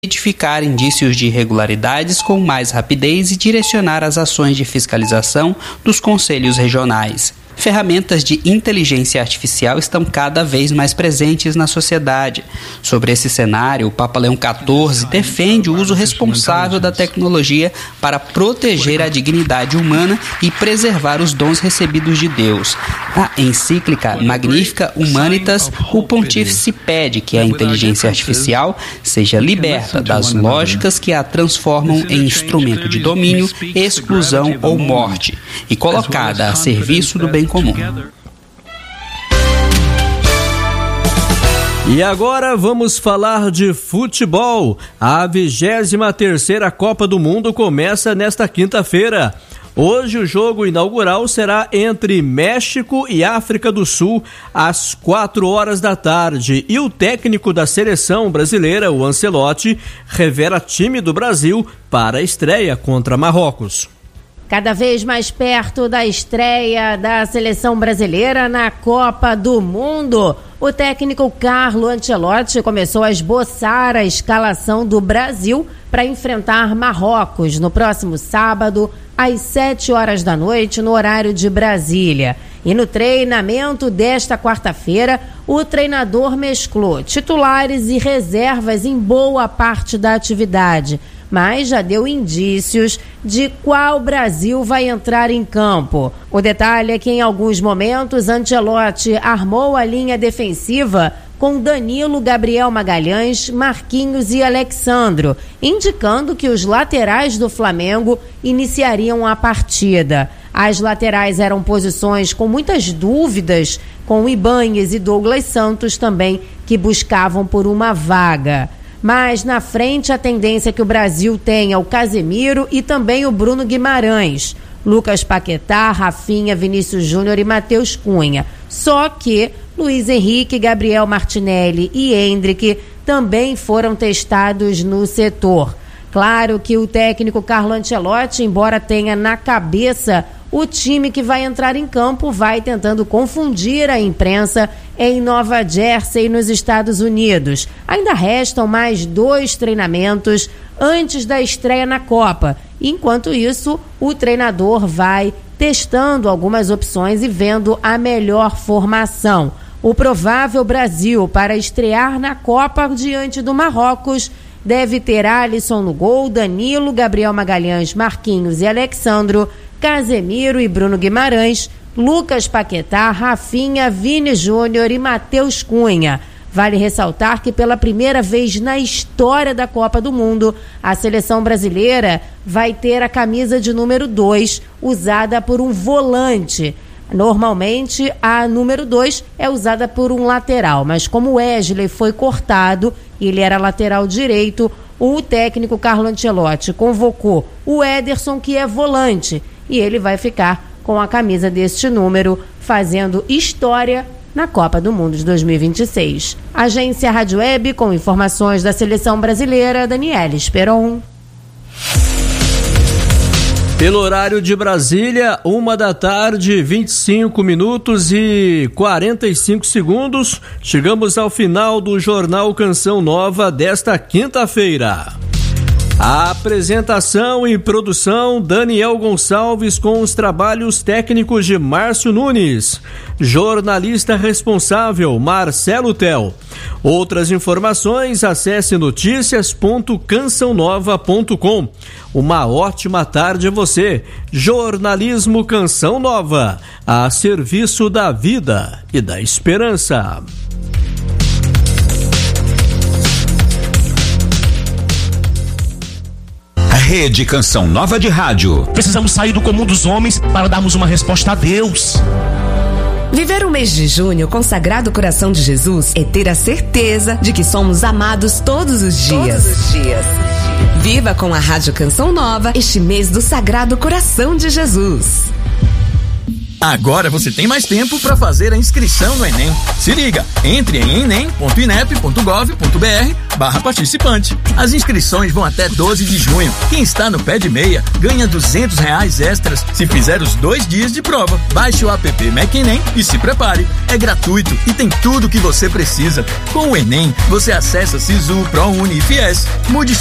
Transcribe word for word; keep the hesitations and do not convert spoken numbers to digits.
identificar indícios de irregularidades com mais rapidez e direcionar as ações de fiscalização dos conselhos regionais. Ferramentas de inteligência artificial estão cada vez mais presentes na sociedade. Sobre esse cenário, o Papa Leão quatorze defende o uso responsável da tecnologia para proteger a dignidade humana e preservar os dons recebidos de Deus. Na encíclica Magnificat Humanitas, o pontífice pede que a inteligência artificial seja liberta das lógicas que a transformam em instrumento de domínio, exclusão ou morte, e colocada a serviço do bem comum. E agora vamos falar de futebol. A vigésima terceira Copa do Mundo começa nesta quinta-feira. Hoje o jogo inaugural será entre México e África do Sul às quatro horas da tarde. E o técnico da seleção brasileira, o Ancelotti, revela time do Brasil para a estreia contra Marrocos. Cada vez mais perto da estreia da seleção brasileira na Copa do Mundo, o técnico Carlo Ancelotti começou a esboçar a escalação do Brasil para enfrentar Marrocos no próximo sábado, às sete horas da noite, no horário de Brasília. E no treinamento desta quarta-feira, o treinador mesclou titulares e reservas em boa parte da atividade, mas já deu indícios de qual Brasil vai entrar em campo. O detalhe é que em alguns momentos Ancelotti armou a linha defensiva com Danilo, Gabriel Magalhães, Marquinhos e Alexandro, indicando que os laterais do Flamengo iniciariam a partida. As laterais eram posições com muitas dúvidas, com Ibanez e Douglas Santos também, que buscavam por uma vaga. Mas na frente a tendência que o Brasil tem é o Casemiro e também o Bruno Guimarães, Lucas Paquetá, Rafinha, Vinícius Júnior e Matheus Cunha. Só que Luiz Henrique, Gabriel Martinelli e Endrick também foram testados no setor. Claro que o técnico Carlo Ancelotti, embora tenha na cabeça o time que vai entrar em campo, vai tentando confundir a imprensa em Nova Jersey, nos Estados Unidos. Ainda restam mais dois treinamentos antes da estreia na Copa. Enquanto isso, o treinador vai testando algumas opções e vendo a melhor formação. O provável Brasil para estrear na Copa diante do Marrocos deve ter Alisson no gol, Danilo, Gabriel Magalhães, Marquinhos e Alexandro, Casemiro e Bruno Guimarães, Lucas Paquetá, Rafinha, Vini Júnior e Matheus Cunha. Vale ressaltar que pela primeira vez na história da Copa do Mundo, a seleção brasileira vai ter a camisa de número dois, usada por um volante. Normalmente, a número dois é usada por um lateral, mas como o Wesley foi cortado, ele era lateral direito, o técnico Carlo Ancelotti convocou o Ederson, que é volante, e ele vai ficar com a camisa deste número, fazendo história na Copa do Mundo de dois mil e vinte e seis. Agência Rádio Web, com informações da seleção brasileira, Daniela Esperon. Pelo horário de Brasília, uma da tarde, vinte e cinco minutos e quarenta e cinco segundos, chegamos ao final do Jornal Canção Nova desta quinta-feira. A apresentação e produção, Daniel Gonçalves, com os trabalhos técnicos de Márcio Nunes. Jornalista responsável, Marcelo Tel. Outras informações, acesse noticias ponto canção nova ponto com. Uma ótima tarde a você. Jornalismo Canção Nova, a serviço da vida e da esperança. Rede Canção Nova de Rádio. Precisamos sair do comum dos homens para darmos uma resposta a Deus. Viver o mês de junho com o Sagrado Coração de Jesus é ter a certeza de que somos amados todos os dias. Todos os dias. Viva com a Rádio Canção Nova este mês do Sagrado Coração de Jesus. Agora você tem mais tempo para fazer a inscrição no Enem. Se liga, entre em enem ponto inep ponto gov ponto br barra participante. As inscrições vão até doze de junho. Quem está no pé de meia ganha duzentos reais extras se fizer os dois dias de prova. Baixe o app Mac Enem e se prepare. É gratuito e tem tudo o que você precisa. Com o Enem, você acessa Sisu, ProUni e Fies. Mude